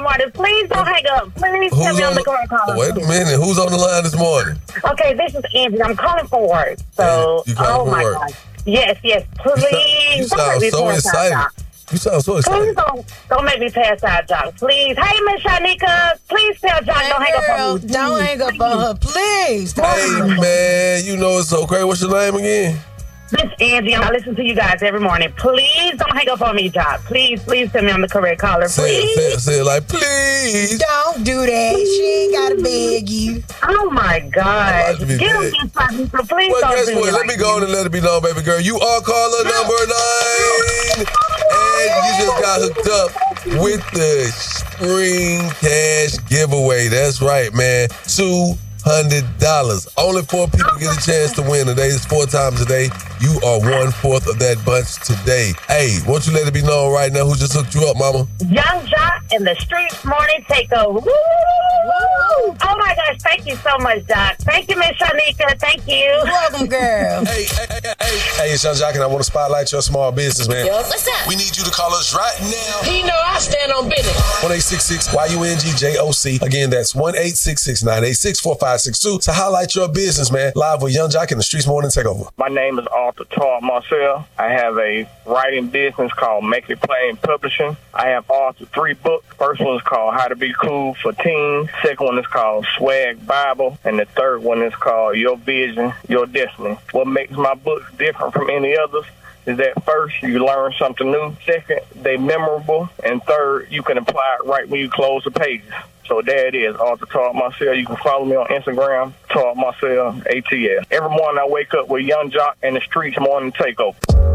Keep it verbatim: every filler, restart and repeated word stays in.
morning. Please don't hang up. Please Who's tell me on on the correct caller. Wait a minute. Who's on the line this morning? Okay, this is Angie. I'm calling for work. So, you calling oh for my work? God. Yes, yes. Please. You don't make sound me so pass out, excited. Doc. You sound so Please excited. don't, don't make me pass out, Doc. Please. Hey, Miss Shanika. Please tell Doc Hey, don't hang up girl, on me. don't hang up on her, please. Hey, man. You know it's so crazy. What's your name again? Miss Angie, I listen to you guys every morning. Please don't hang up on me, Doc. Please, please tell me I'm the correct caller. Say Please. it, say it, say it like, please. Don't do that. She ain't gotta beg you. Oh my God. like to be Get him big. inside me, so please Well, don't guess do what? me Let like me go on and let it be known, baby girl. You are caller number nine. And you just got hooked up with the Spring Cash giveaway. That's right, man. Two hundred dollars. Only four people get a chance to win today. It's four times a day. You are one-fourth of that bunch today. Hey, won't you let it be known right now who just hooked you up, mama? Young Jock and the Streets Morning Takeover. Woo! Oh my gosh, thank you so much, Doc. Thank you, Miss Shanika. Thank you. You're welcome, girl. Hey, hey, hey, hey. Hey, it's Young Jock, and I want to spotlight your small business, man. Yo, what's up? We need you to call us right now. He know I stand on business. one eight six six Y U N G J O C. Again, that's one eight six six nine eight six four five six two to highlight your business, man. Live with Young Jock and the Streets Morning Takeover. My name is Arthur Todd Marcel. I have a writing business called Make It Plain Publishing. I have authored three books. First one is called How to Be Cool for Teens. Second one is called Swag Bible. And the third one is called Your Vision, Your Destiny. What makes my books different from any others is that first, you learn something new. Second, they memorable. And third, you can apply it right when you close the pages. So there it is, Arthur Todd Marcel. You can follow me on Instagram, Todd Marcel A T L. Every morning I wake up with Young Jock and the Streets Morning Takeover.